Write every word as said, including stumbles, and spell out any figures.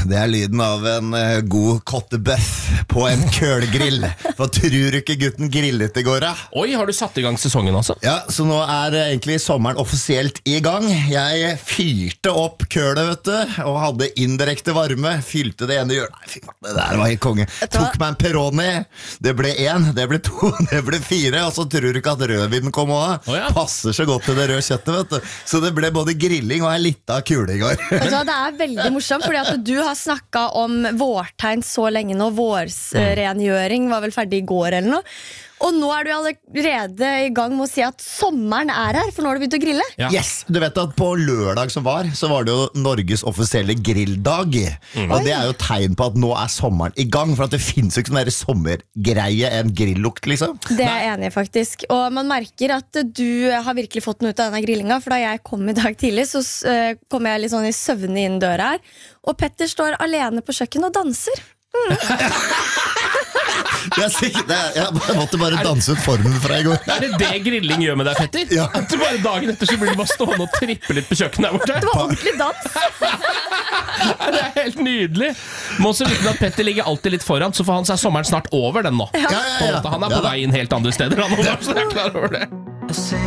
det er lyden av en uh, god kottebøff på en kølgrill. For tror du ikke gutten grillet i går, da? Oi, har du satt i gang sesongen altså? Ja, så nå er uh, egentlig sommeren offisielt i gang. Jeg fyrte opp kølet, vet du, og hadde indirekte varme. Fylte det ene hjørnet. Nei, fy faen, det der var helt konge. Tok meg en Peroni. Det ble en, det ble to, det ble fire. Og så tror du ikke at rødvinen kom også. Oh, ja. Passer så godt til det røde kjøttet, vet du. Så det ble både grilling og en liten kule i går. Altså, det er veldig morsomt, fordi at du har snakket om vårtegn så lenge nå. Vårsrengjøring var vel ferdig i går eller noe. Og nå er du allerede i gang med å si at sommeren er her, for nå har du begynt å grille. Ja. Yes, du vet at på lørdag som var, så var det jo Norges offisielle grilldag. Mm. Og det er jo tegn på at nå er sommeren i gang, for at det finnes jo ikke sånn der sommergreie en grilllukt, liksom. Det er jeg enig i, faktisk. Og man merker at du har virkelig fått noe ut av denne grillinga, for da jeg kom i dag tidlig, så uh, kom jeg litt sånn i søvne inn døra her, og Petter står alene på kjøkken og danser. Mm. Det er sikkert, det er, jeg måtte bare danse ut formen fra i går. Er det det grilling gjør med deg, Petter? Ja. At du bare dagen etter så blir du bare stående og trippe litt på kjøkkenet der borte? Det var ordentlig dans. Det er helt nydelig. Må også vite at Petter ligger alltid litt foran, så for han så er sommeren snart over den nå. Ja, ja, ja. Han er på vei inn helt andre steder. Han, så jeg er klar over det.